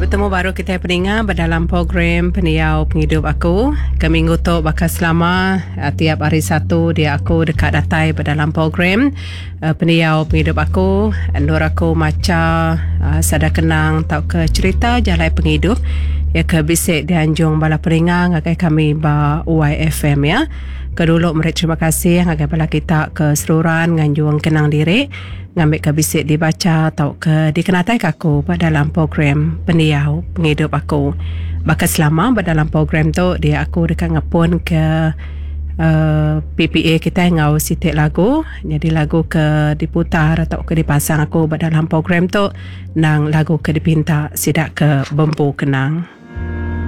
bertemu baru kita pendengar dalam program Peniau Penghidup Aku. Minggu tu bakal selama tiap hari Sabtu dia aku dekat datai dalam program Peniau Penghidup Aku. Nur aku maca sada kenang tau ke cerita jalai penghidup ya ke bisik di Anjung bala pendengar ngagai kami ba UIFM ya. Kedulu mereka terima kasih ngagai bala kita ke seluruhan nganjuang kenang diri ngambil ke bisik dibaca atau ke dikenatai aku dalam program Peniau Penghidup Aku. Bakal selama dalam program tu dia aku dekat ngapun ke PPA kita ngau sitik lagu. Jadi lagu ke diputar atau ke dipasang aku dalam program tu nang lagu ke dipinta sidak ke Bembu Kenang.